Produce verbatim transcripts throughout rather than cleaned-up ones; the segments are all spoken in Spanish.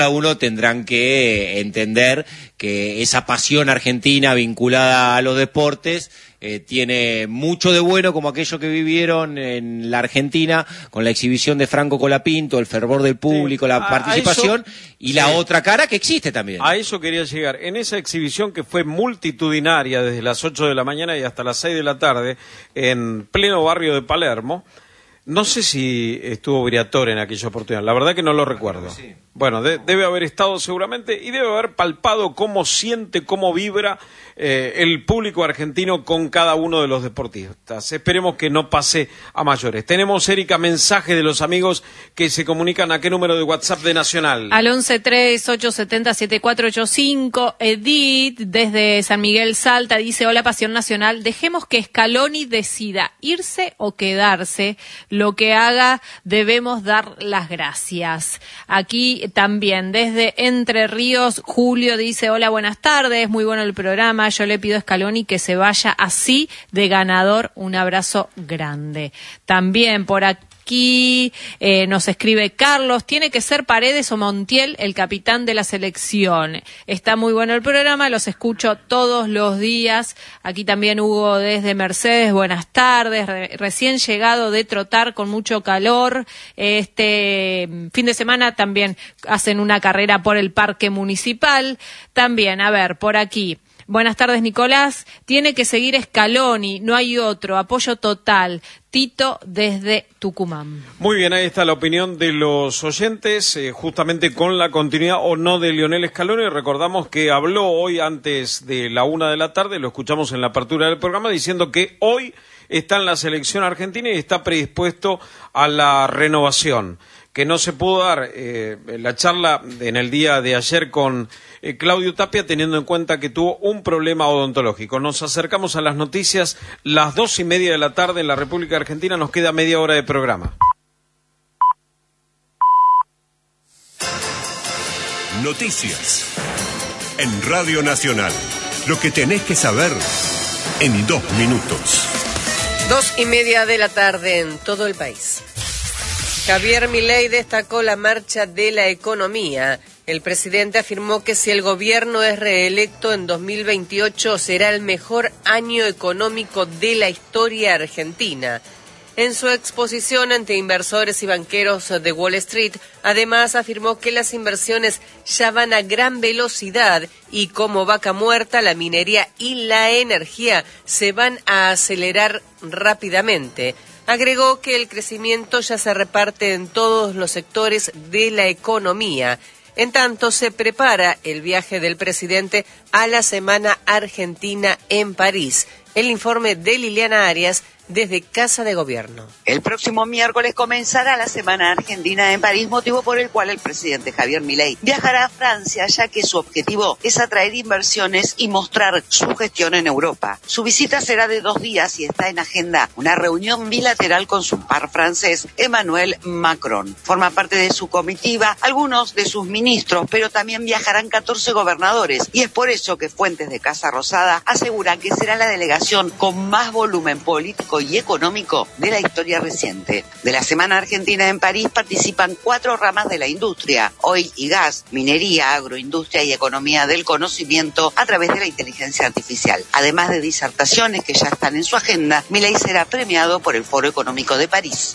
uno tendrán que entender que esa pasión argentina vinculada a los deportes eh, tiene mucho de bueno, como aquello que vivieron en la Argentina con la exhibición de Franco Colapinto, el fervor del público, sí, la a, participación, a eso, y la sí. otra cara que existe también. A eso quería llegar. En esa exhibición que fue multitudinaria desde las ocho de la mañana y hasta las seis de la tarde, en pleno barrio de Palermo, no sé si estuvo Briatore en aquella oportunidad, la verdad que no lo recuerdo. Sí. Bueno, de, debe haber estado seguramente y debe haber palpado cómo siente, cómo vibra eh, el público argentino con cada uno de los deportistas. Esperemos que no pase a mayores. Tenemos, Erika, mensaje de los amigos que se comunican a qué número de WhatsApp de Nacional. Al once tres ocho siete cero siete cuatro ocho cinco. Edith, desde San Miguel Salta, dice: hola, Pasión Nacional, dejemos que Scaloni decida irse o quedarse. Lo que haga, debemos dar las gracias. Aquí también, desde Entre Ríos, Julio dice: hola, buenas tardes, muy bueno el programa, yo le pido a Scaloni que se vaya así de ganador, un abrazo grande. También por aquí Aquí eh, nos escribe Carlos: tiene que ser Paredes o Montiel el capitán de la selección. Está muy bueno el programa, los escucho todos los días. Aquí también Hugo desde Mercedes: buenas tardes, Re- recién llegado de trotar con mucho calor. Este fin de semana también hacen una carrera por el Parque Municipal. También, a ver, por aquí. Buenas tardes, Nicolás. Tiene que seguir Scaloni, no hay otro. Apoyo total. Tito desde Tucumán. Muy bien, ahí está la opinión de los oyentes, eh, justamente con la continuidad o no de Lionel Scaloni. Recordamos que habló hoy antes de la una de la tarde, lo escuchamos en la apertura del programa, diciendo que hoy está en la selección argentina y está predispuesto a la renovación. Que no se pudo dar eh, la charla en el día de ayer con eh, Claudio Tapia, teniendo en cuenta que tuvo un problema odontológico. Nos acercamos a las noticias, las dos y media de la tarde en la República Argentina, nos queda media hora de programa. Noticias en Radio Nacional. Lo que tenés que saber en dos minutos. Dos y media de la tarde en todo el país. Javier Milei destacó la marcha de la economía. El presidente afirmó que si el gobierno es reelecto en dos mil veintiocho será el mejor año económico de la historia argentina. En su exposición ante inversores y banqueros de Wall Street, además afirmó que las inversiones ya van a gran velocidad y como vaca muerta, la minería y la energía se van a acelerar rápidamente. Agregó que el crecimiento ya se reparte en todos los sectores de la economía. En tanto, se prepara el viaje del presidente a la Semana Argentina en París. El informe de Liliana Arias desde Casa de Gobierno. El próximo miércoles comenzará la Semana Argentina en París, motivo por el cual el presidente Javier Milei viajará a Francia, ya que su objetivo es atraer inversiones y mostrar su gestión en Europa. Su visita será de dos días y está en agenda una reunión bilateral con su par francés, Emmanuel Macron. Forma parte de su comitiva algunos de sus ministros, pero también viajarán catorce gobernadores, y es por eso que fuentes de Casa Rosada aseguran que será la delegación con más volumen político y económico de la historia reciente. De la Semana Argentina en París participan cuatro ramas de la industria: oil y gas, minería, agroindustria y economía del conocimiento a través de la inteligencia artificial. Además de disertaciones que ya están en su agenda, Milei será premiado por el Foro Económico de París.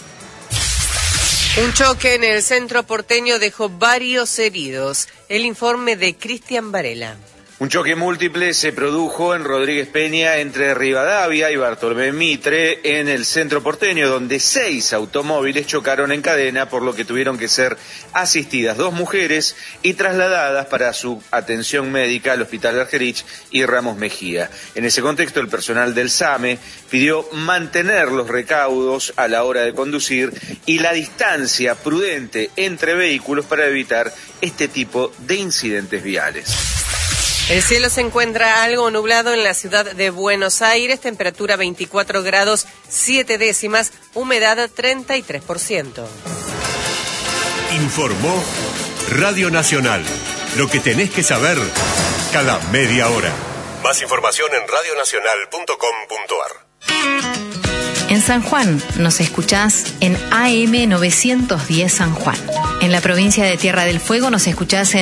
Un choque en el centro porteño dejó varios heridos. El informe de Cristian Varela. Un choque múltiple se produjo en Rodríguez Peña entre Rivadavia y Bartolomé Mitre en el centro porteño, donde seis automóviles chocaron en cadena, por lo que tuvieron que ser asistidas dos mujeres y trasladadas para su atención médica al Hospital Argerich y Ramos Mejía. En ese contexto, el personal del SAME pidió mantener los recaudos a la hora de conducir y la distancia prudente entre vehículos para evitar este tipo de incidentes viales. El cielo se encuentra algo nublado en la ciudad de Buenos Aires, temperatura veinticuatro grados siete décimas, humedad treinta y tres por ciento. Informó Radio Nacional. Lo que tenés que saber cada media hora. Más información en radio nacional punto com punto a r. En San Juan nos escuchás en A M novecientos diez San Juan. En la provincia de Tierra del Fuego nos escuchás en